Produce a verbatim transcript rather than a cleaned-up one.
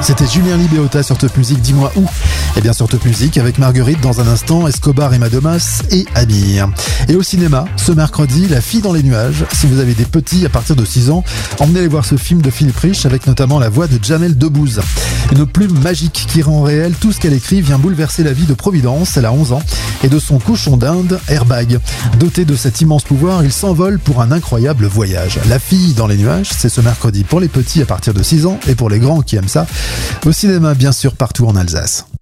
C'était Julien Libéota sur Top Music, dis-moi où. Et bien sur Top Music avec Marguerite dans un instant, Escobar et Madomas et Amir. Et au cinéma, ce mercredi, La fille dans les nuages. Si vous avez des petits à partir de six ans, emmenez-les voir ce film de Philippe Rich avec notamment la voix de Jamel Debbouze. Une plume magique qui rend réel tout ce qu'elle écrit vient bouleverser la vie de Providence, elle a onze ans, et de son cochon d'Inde, Airbag. Doté de cet immense pouvoir, il s'envole pour un incroyable voyage. La fille dans les nuages, c'est ce mercredi pour les petits à partir de six ans et pour les grands qui aiment ça, au cinéma bien sûr partout en Alsace.